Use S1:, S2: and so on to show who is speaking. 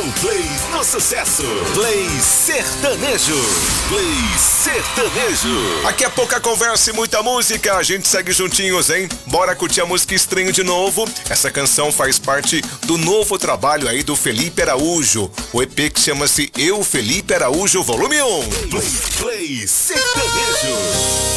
S1: Dá um play no sucesso. Play sertanejo. Play sertanejo. Aqui é pouca conversa e muita música. A gente segue juntinhos, hein? Bora curtir a música Estranho de novo. Essa canção faz parte do novo trabalho aí do Felipe Araújo. O EP que chama-se Eu, Felipe Araújo, volume 1. Play sertanejo.